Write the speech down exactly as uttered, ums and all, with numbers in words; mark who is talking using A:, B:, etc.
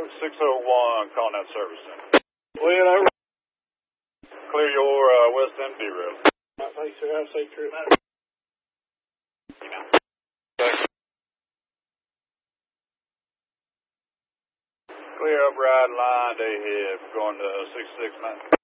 A: six oh one, calling that service center. Clear that. Clear your uh, West M D road.
B: I think so. Have a safe trip.
A: Clear up right line ahead, going to six six nine.